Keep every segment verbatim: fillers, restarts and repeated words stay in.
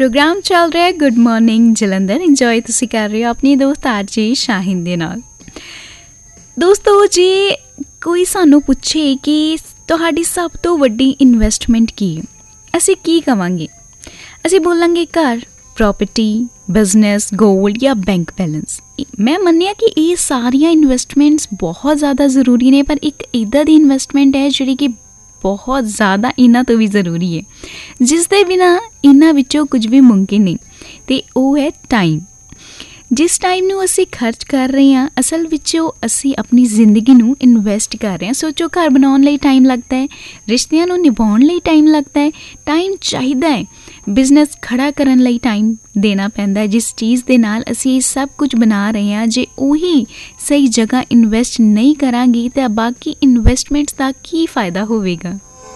Programme चल रहा है गुड मॉर्निंग जलंधर। इंजॉय तुसी कर रहे हो अपनी दोस्त आरजे शाहिन दे नाल। दोस्तों जी कोई सानू पूछे कि तुहाडी सब तो वड्डी इन्वेस्टमेंट की है, असीं की कवांगे? असीं बोलांगे घर, प्रॉपर्टी, बिजनेस, गोल्ड या बैंक बैलेंस। मैं मन्निया कि ये सारियां इन्वेस्टमेंट्स बहुत ज़्यादा ज़रूरी ने, पर एक इदां दी इन्वेस्टमेंट है जिहड़ी कि बहुत ज़्यादा इन्हां तो भी ज़रूरी है, जिस दे बिना इन्हां विचों कुछ भी मुमकिन नहीं, ते वो है टाइम। जिस टाइम नूं असीं खर्च कर रहे हैं असल विचों असीं अपनी जिंदगी नूं इन्वेस्ट कर रहे हैं। सोचो घर बनाउण लई टाइम लगता है, रिश्तिਆਂ नूं निभाउण लई टाइम लगता है, टाइम चाहिदा है, बिजनेस खड़ा करन लई टाइम देना पैंदा है। जिस चीज़ दे नाल असीं सब कुछ बना रहे हैं जे उही सही जगह इन्वेस्ट नहीं करांगे तो बाकी इन्वेस्टमेंट्स का की फ़ायदा होवेगा।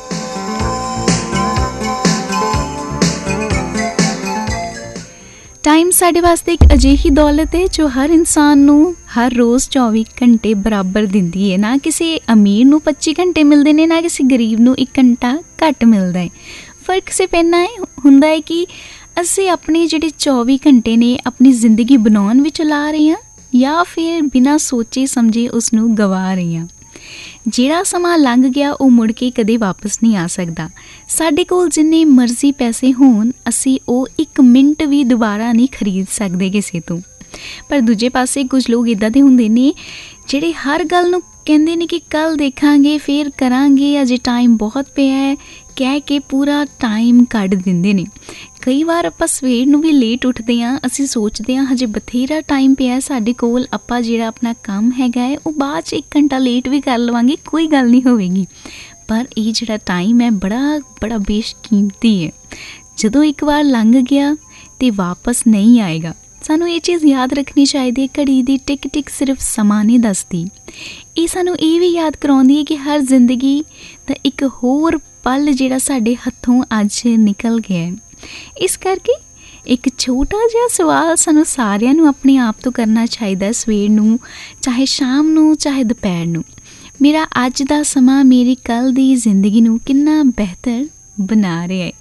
टाइम साढ़े वास्ते एक अजिही दौलत है जो हर इंसान नूं हर रोज़ चौबी घंटे बराबर दिंदी है। ना किसी अमीर नूं पच्ची घंटे मिलते हैं, ना किसी गरीब नूं एक घंटा घट मिलता है। फर्क सिर्फ इन्ना है हुंदा है कि असीं अपने जिहड़े चौबी घंटे ने अपनी जिंदगी बनाउण विच ला रहे हैं या फिर बिना सोचे समझे उसनूं गवा रहे हैं। ਜਿਹੜਾ ਸਮਾਂ ਲੰਘ ਗਿਆ ਉਹ ਮੁੜ ਕੇ ਕਦੇ ਵਾਪਸ ਨਹੀਂ ਆ ਸਕਦਾ। ਸਾਡੇ ਕੋਲ ਜਿੰਨੇ ਮਰਜ਼ੀ ਪੈਸੇ ਹੋਣ ਅਸੀਂ ਉਹ ਇੱਕ ਮਿੰਟ ਵੀ ਦੁਬਾਰਾ ਨਹੀਂ ਖਰੀਦ ਸਕਦੇ ਕਿਸੇ ਤੋਂ। ਪਰ ਦੂਜੇ ਪਾਸੇ ਕੁਝ ਲੋਕ ਇੱਦਾਂ ਦੇ ਹੁੰਦੇ ਨੇ ਜਿਹੜੇ ਹਰ ਗੱਲ ਨੂੰ ਕਹਿੰਦੇ ਨੇ ਕਿ ਕੱਲ੍ਹ ਦੇਖਾਂਗੇ ਫਿਰ ਕਰਾਂਗੇ, ਅਜੇ ਟਾਈਮ ਬਹੁਤ ਪਿਆ ਹੈ ਕਹਿ ਕੇ ਪੂਰਾ ਟਾਈਮ ਕੱਢ ਦਿੰਦੇ ਨੇ। ਕਈ ਵਾਰ ਆਪਾਂ ਸਵੇਰ ਨੂੰ ਵੀ ਲੇਟ ਉੱਠਦੇ ਹਾਂ, ਅਸੀਂ ਸੋਚਦੇ ਹਾਂ ਹਜੇ ਬਥੇਰਾ ਟਾਈਮ ਪਿਆ ਸਾਡੇ ਕੋਲ, ਆਪਾਂ ਜਿਹੜਾ ਆਪਣਾ ਕੰਮ ਹੈਗਾ ਹੈ ਉਹ ਬਾਅਦ 'ਚ ਇੱਕ ਘੰਟਾ ਲੇਟ ਵੀ ਕਰ ਲਵਾਂਗੇ, ਕੋਈ ਗੱਲ ਨਹੀਂ ਹੋਵੇਗੀ। ਪਰ ਇਹ ਜਿਹੜਾ ਟਾਈਮ ਹੈ ਬੜਾ ਬੜਾ ਬੇਸ਼ਕੀਮਤੀ ਹੈ, ਜਦੋਂ ਇੱਕ ਵਾਰ ਲੰਘ ਗਿਆ ਤਾਂ ਵਾਪਸ ਨਹੀਂ ਆਏਗਾ। ਸਾਨੂੰ ਇਹ ਚੀਜ਼ ਯਾਦ ਰੱਖਣੀ ਚਾਹੀਦੀ ਹੈ, ਘੜੀ ਦੀ ਟਿਕ ਟਿਕ ਸਿਰਫ ਸਮਾਂ ਨਹੀਂ ਦੱਸਦੀ, ਇਹ ਸਾਨੂੰ ਇਹ ਵੀ ਯਾਦ ਕਰਾਉਂਦੀ ਹੈ ਕਿ ਹਰ ਜ਼ਿੰਦਗੀ ਦਾ ਇੱਕ ਹੋਰ ਪਲ ਜਿਹੜਾ ਸਾਡੇ ਹੱਥੋਂ ਅੱਜ ਨਿਕਲ ਗਿਆ ਹੈ। ਇਸ ਕਰਕੇ ਇੱਕ ਛੋਟਾ ਜਿਹਾ ਸਵਾਲ ਸਾਨੂੰ ਸਾਰਿਆਂ ਨੂੰ ਆਪਣੇ ਆਪ ਤੋਂ ਕਰਨਾ ਚਾਹੀਦਾ ਸਵੇਰ ਨੂੰ, ਚਾਹੇ ਸ਼ਾਮ ਨੂੰ, ਚਾਹੇ ਦੁਪਹਿਰ ਨੂੰ। ਮੇਰਾ ਅੱਜ ਦਾ ਸਮਾਂ ਮੇਰੀ ਕੱਲ੍ਹ ਦੀ ਜ਼ਿੰਦਗੀ ਨੂੰ ਕਿੰਨਾ ਬਿਹਤਰ ਬਣਾ ਰਿਹਾ ਹੈ।